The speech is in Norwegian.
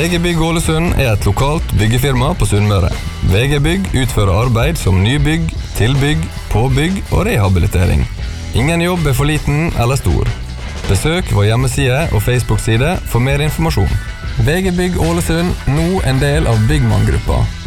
VG Bygg Ålesund et lokalt byggefirma på Sunnmøre. VG Bygg utfører arbeid som nybygg, tilbygg, påbygg og rehabilitering. Ingen jobb for liten eller stor. Besøk vår hjemmeside og Facebook-side for mer informasjon. VG Bygg Ålesund, nå en del av Byggmann-gruppa.